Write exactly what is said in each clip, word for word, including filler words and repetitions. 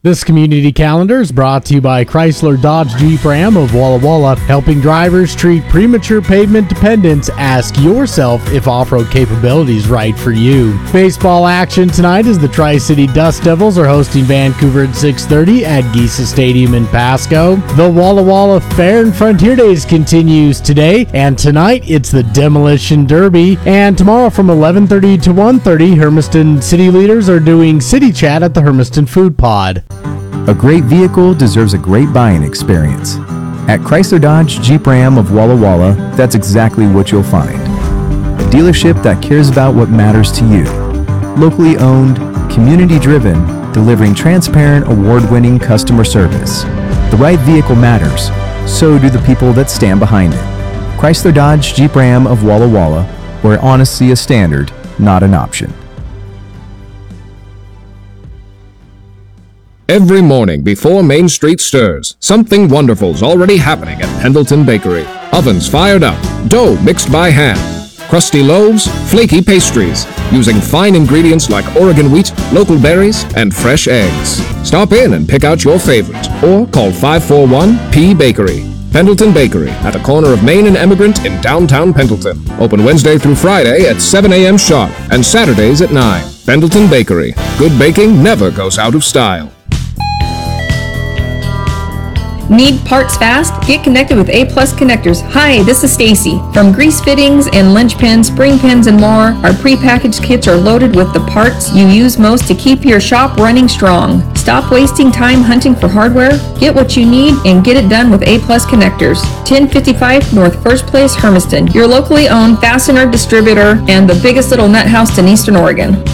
This community calendar is brought to you by Chrysler Dodge Jeep Ram of Walla Walla, helping drivers treat premature pavement dependence. Ask yourself if off-road capability is right for you. Baseball action tonight as the Tri-City Dust Devils are hosting Vancouver at six thirty at Giesa Stadium in Pasco. The Walla Walla Fair and Frontier Days continues today, and tonight it's the Demolition Derby. And tomorrow from eleven thirty to one thirty, Hermiston city leaders are doing City Chat at the Hermiston Food Pod. A great vehicle deserves a great buying experience. At Chrysler Dodge Jeep Ram of Walla Walla, that's exactly what you'll find. A dealership that cares about what matters to you. Locally owned, community-driven, delivering transparent, award-winning customer service. The right vehicle matters. So do the people that stand behind it. Chrysler Dodge Jeep Ram of Walla Walla, where honesty is standard, not an option. Every morning before Main Street stirs, something wonderful's already happening at Pendleton Bakery. Ovens fired up, dough mixed by hand, crusty loaves, flaky pastries, using fine ingredients like Oregon wheat, local berries, and fresh eggs. Stop in and pick out your favorite, or call five four one P Bakery. Pendleton Bakery, at the corner of Main and Emigrant in downtown Pendleton. Open Wednesday through Friday at seven a.m. sharp and Saturdays at nine. Pendleton Bakery. Good baking never goes out of style. Need parts fast? Get connected with A Plus Connectors. Hi, this is Stacy. From grease fittings and linch pins, spring pins, and more, our prepackaged kits are loaded with the parts you use most to keep your shop running strong. Stop wasting time hunting for hardware. Get what you need and get it done with A Plus Connectors. ten fifty-five North First Place, Hermiston. Your locally owned fastener distributor and the biggest little nut house in Eastern Oregon.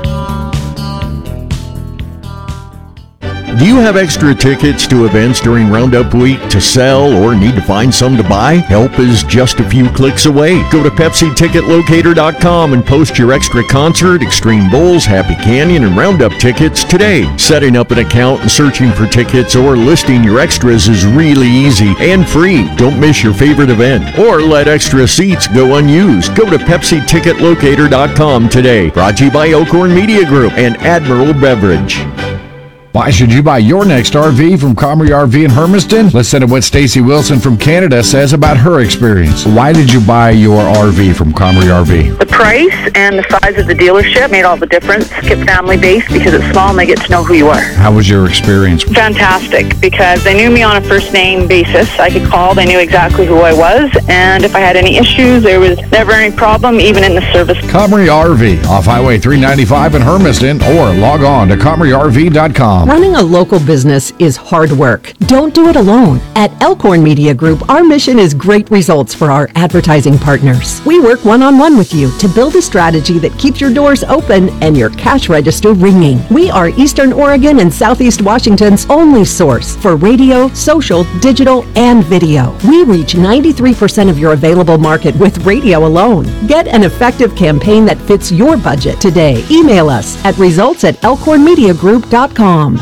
Do you have extra tickets to events during Roundup Week to sell or need to find some to buy? Help is just a few clicks away. Go to Pepsi Ticket Locator dot com and post your extra concert, Extreme Bowls, Happy Canyon, and Roundup tickets today. Setting up an account and searching for tickets or listing your extras is really easy and free. Don't miss your favorite event or let extra seats go unused. Go to Pepsi Ticket Locator dot com today. Brought to you by Elkhorn Media Group and Admiral Beverage. Why should you buy your next R V from Comrie R V in Hermiston? Listen to what Stacy Wilson from Canada says about her experience. Why did you buy your R V from Comrie R V? The price and the size of the dealership made all the difference. Get family-based because it's small and they get to know who you are. How was your experience? Fantastic, because they knew me on a first-name basis. I could call, they knew exactly who I was, and if I had any issues, there was never any problem, even in the service. Comrie R V, off Highway three ninety-five in Hermiston, or log on to Comrie R V dot com. Running a local business is hard work. Don't do it alone. At Elkhorn Media Group, our mission is great results for our advertising partners. We work one-on-one with you to build a strategy that keeps your doors open and your cash register ringing. We are Eastern Oregon and Southeast Washington's only source for radio, social, digital, and video. We reach ninety-three percent of your available market with radio alone. Get an effective campaign that fits your budget today. Email us at results at elkhorn media group dot com.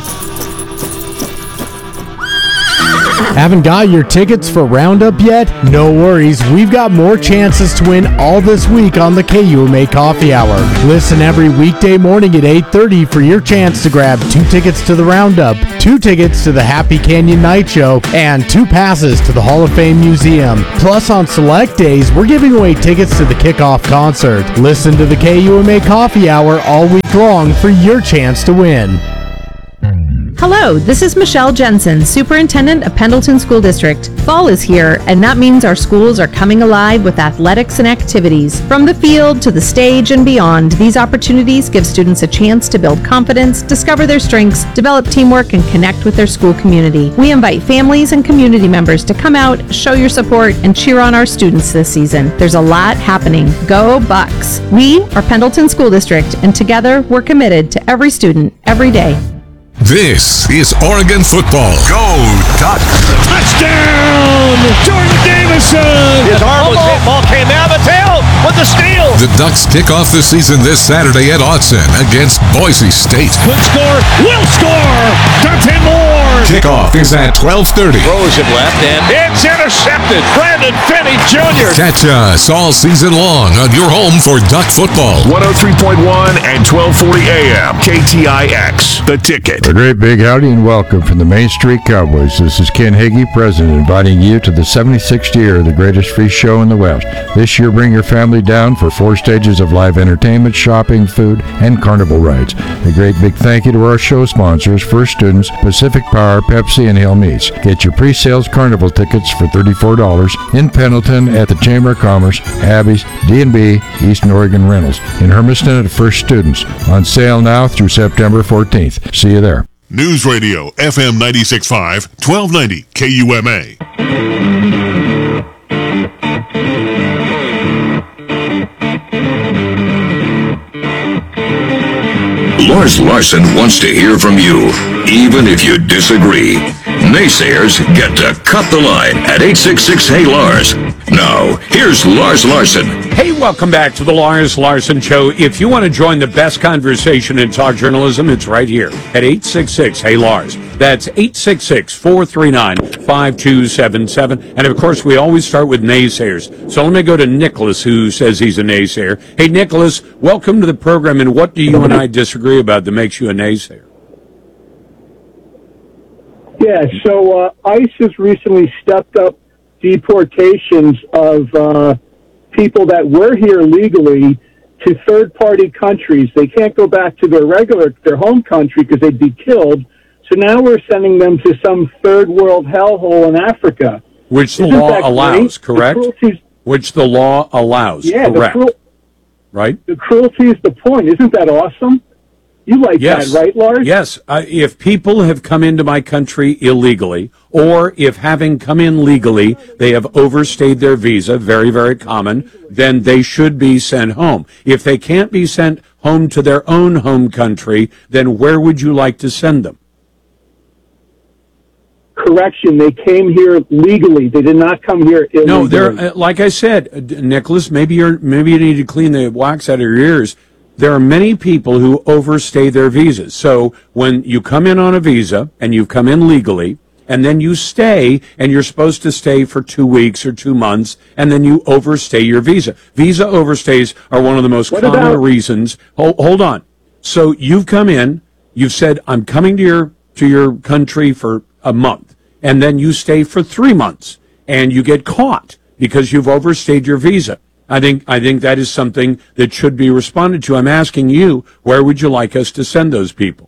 Haven't got your tickets for Roundup yet? No worries, we've got more chances to win all this week on the K U M A Coffee Hour. Listen every weekday morning at eight thirty for your chance to grab two tickets to the Roundup, two tickets to the Happy Canyon Night Show, and two passes to the Hall of Fame Museum. Plus, on select days, we're giving away tickets to the kickoff concert. Listen to the K U M A Coffee Hour all week long for your chance to win. Hello, this is Michelle Jensen, Superintendent of Pendleton School District. Fall is here, and that means our schools are coming alive with athletics and activities. From the field to the stage and beyond, these opportunities give students a chance to build confidence, discover their strengths, develop teamwork, and connect with their school community. We invite families and community members to come out, show your support, and cheer on our students this season. There's a lot happening. Go Bucks! We are Pendleton School District, and together we're committed to every student, every day. This is Oregon football. Go Ducks! Touchdown! Jordan Davison! His arm was hit. Ball came out of the tail with the steal. The Ducks kick off the season this Saturday at Autzen against Boise State. Could score, will score! Dante Moore Kickoff is at twelve thirty. Throws it left, and it's intercepted. Brandon Finney Junior Catch us all season long on your home for Duck football. one oh three point one and twelve forty A M. K T I X, The Ticket. A great big howdy and welcome from the Main Street Cowboys. This is Ken Hagee, President, inviting you to the seventy-sixth year of the greatest free show in the West. This year, bring your family down for four stages of live entertainment, shopping, food, and carnival rides. A great big thank you to our show sponsors, First Students, Pacific Power, Pepsi, and Hill Meats. Get your pre-sales carnival tickets for thirty-four dollars in Pendleton at the Chamber of Commerce, Abby's, D and B, Eastern Oregon Rentals. In Hermiston at First Students. On sale now through September fourteenth. See you there. News Radio, F M ninety-six point five, twelve ninety K U M A. Lars Larson wants to hear from you, even if you disagree. Naysayers get to cut the line at eight six six, hey Lars. Now, here's Lars Larson. Hey, welcome back to the Lars Larson Show. If you want to join the best conversation in talk journalism, it's right here at eight six six, hey Lars. That's eight six six, four three nine, five two seven seven. And of course, we always start with naysayers. So let me go to Nicholas, who says he's a naysayer. Hey, Nicholas, welcome to the program. And what do you and I disagree about that makes you a naysayer? Yeah, so uh, ICE has recently stepped up deportations of uh, people that were here legally to third-party countries. They can't go back to their regular, their home country because they'd be killed. So now we're sending them to some third-world hellhole in Africa. Which the Isn't law that allows, great? correct? The cruelty's- Which the law allows, yeah, correct? The cruel- right? The cruelty is the point. Isn't that awesome? You like Yes. that, right, Lars? Yes. Uh, if people have come into my country illegally, or if having come in legally, they have overstayed their visa, very, very common, then they should be sent home. If they can't be sent home to their own home country, then where would you like to send them? Correction, they came here legally. They did not come here illegally. No, they're uh, like I said, uh, Nicholas. Maybe you're maybe you need to clean the wax out of your ears. There are many people who overstay their visas. So when you come in on a visa and you come in legally, and then you stay, and you're supposed to stay for two weeks or two months, and then you overstay your visa. Visa overstays are one of the most What common about- reasons. Hold, hold on. So you've come in, you've said, I'm coming to your to your country for a month, and then you stay for three months, and you get caught because you've overstayed your visa. I think I think that is something that should be responded to. I'm asking you, where would you like us to send those people?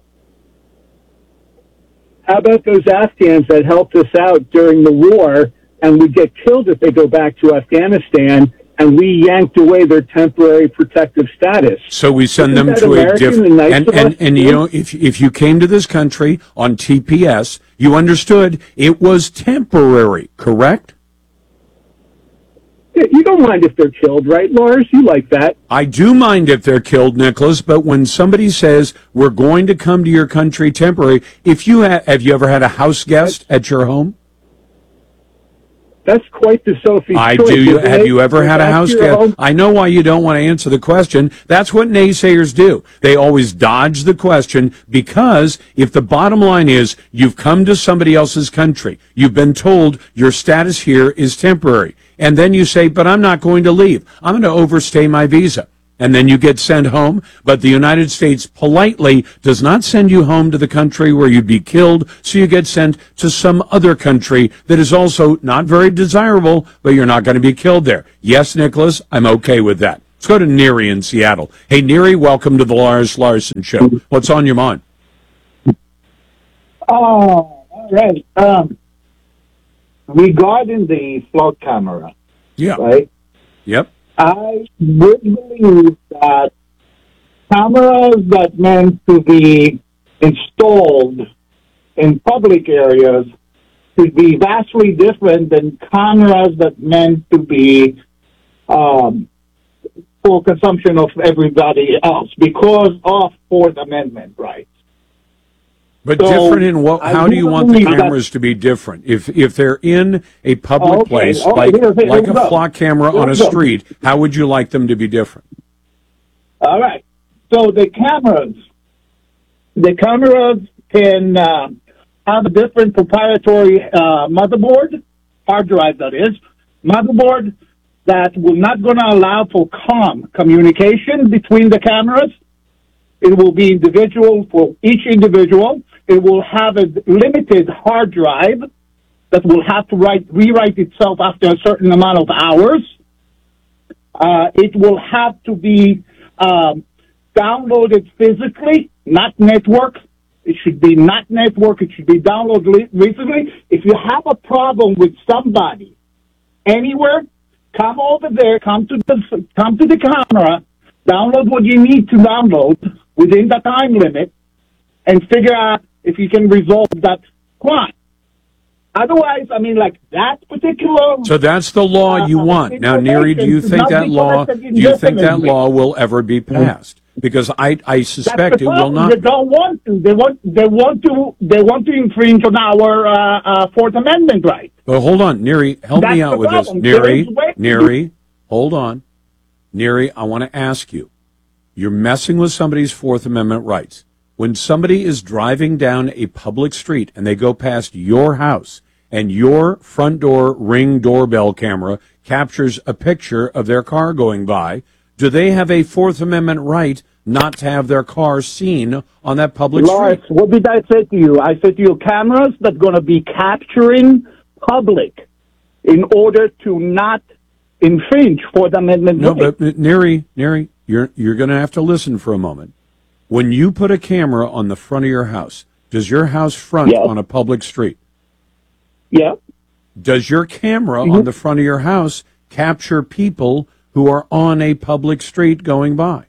How about those Afghans that helped us out during the war and would get killed if they go back to Afghanistan, and we yanked away their temporary protective status? So we send Isn't them that to a American different and nice and of and, us and to you do? know, if if you came to this country on T P S, you understood it was temporary, correct? Yeah, you don't mind if they're killed, right, Lars? You like that. I do mind if they're killed, Nicholas, but when somebody says we're going to come to your country temporary, if you ha- have you ever had a house guest at your home? That's quite the Sophie's I choice, do. You, isn't have it? you ever Go had a back to house your guest? home. I know why you don't want to answer the question. That's what naysayers do. They always dodge the question because if the bottom line is you've come to somebody else's country, you've been told your status here is temporary, and then you say, but I'm not going to leave. I'm going to overstay my visa. And then you get sent home, but the United States politely does not send you home to the country where you'd be killed, so you get sent to some other country that is also not very desirable, but you're not going to be killed there. Yes, Nicholas, I'm okay with that. Let's go to Neary in Seattle. Hey, Neary, welcome to the Lars Larson Show. What's on your mind? Oh, all right. Um, regarding the flood camera, yeah, right? Yep. I would believe that cameras that meant to be installed in public areas should be vastly different than cameras that meant to be um, for consumption of everybody else because of Fourth Amendment rights. But So, different in what? I How do you want the believe that- cameras to be different? If if they're in a public Okay, place, all right, like here- here like we a go. flock camera Here on a we go. street, how would you like them to be different? All right. So the cameras, the cameras can uh, have a different proprietary uh, motherboard, hard drive that is, motherboard that will not going to allow for calm communication between the cameras. It will be individual for each individual. It will have a limited hard drive that will have to write, rewrite itself after a certain amount of hours. Uh, it will have to be um, downloaded physically, not network. It should be not network. It should be downloaded physically. If you have a problem with somebody anywhere, come over there, come to the come to the camera, download what you need to download within the time limit, and figure out if you can resolve that crime. Otherwise, I mean, like that particular. So that's the law you want. Now, Neri, do you think that law? Do you think that law will ever be passed? Because I, I suspect it will not. They don't want to. They want. They want to. They want to infringe on our uh, uh, Fourth Amendment right. But hold on, Neri, help That's me out with problem. this. Neri, There is Neri, hold on. Neri, I want to ask you. You're messing with somebody's Fourth Amendment rights. When somebody is driving down a public street and they go past your house and your front door Ring doorbell camera captures a picture of their car going by, do they have a Fourth Amendment right not to have their car seen on that public Lars, street? what did I say to you? I said to you, cameras that going to be capturing public in order to not infringe Fourth Amendment No, rights. but Neri, Neri, you're you're going to have to listen for a moment. When you put a camera on the front of your house, does your house front Yes. on a public street? Yeah. Does your camera Mm-hmm. on the front of your house capture people who are on a public street going by?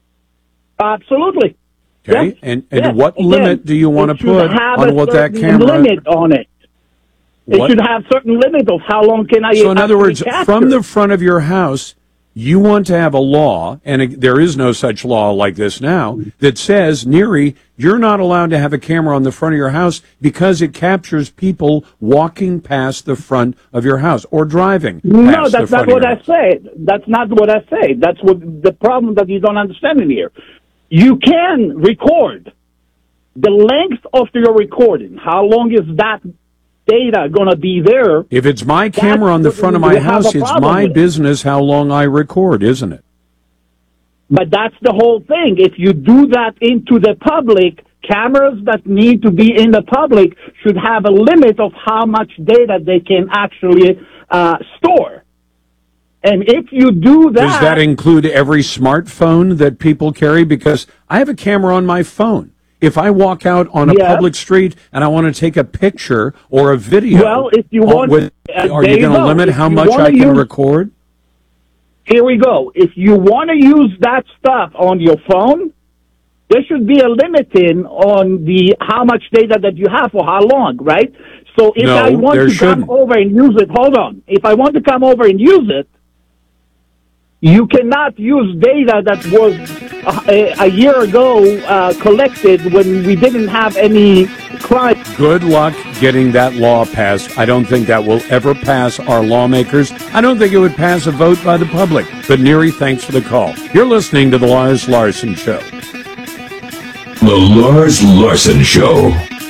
Absolutely. Okay, Yes. and and Yes. what Again, limit do you want it to should put have on a what that certain camera? limit on it. It What- should have certain limit of how long can I. So in other actually words, capture. from the front of your house, you want to have a law, and it- there is no such law like this now, that says, Neri, you're not allowed to have a camera on the front of your house because it captures people walking past the front of your house or driving No, past the that's front not of what your I house. said. That's not what I say. That's what the problem that you don't understand in here. You can record the length of your recording. How long is that data going to be there? If it's my camera on the what front of we my have a house, it's problem my with. business how long I record, isn't it? But that's the whole thing. If you do that into the public, cameras that need to be in the public should have a limit of how much data they can actually uh, store. And if you do that... Does that include every smartphone that people carry? Because I have a camera on my phone. If I walk out on a Yes. public street and I want to take a picture or a video, Well, if you uh, want- with, uh, are there you you going to go. limit If how you much wanna I can use- record? Here we go. If you want to use that stuff on your phone, there should be a limiting on the how much data that you have for how long, right? So if No, I want there to shouldn't. come over and use it, hold on. If I want to come over and use it, you cannot use data that was uh, a, a year ago uh, collected when we didn't have any crime. Good luck getting that law passed. I don't think that will ever pass our lawmakers. I don't think it would pass a vote by the public. But Neri, thanks for the call. You're listening to The Lars Larson Show. The Lars Larson Show.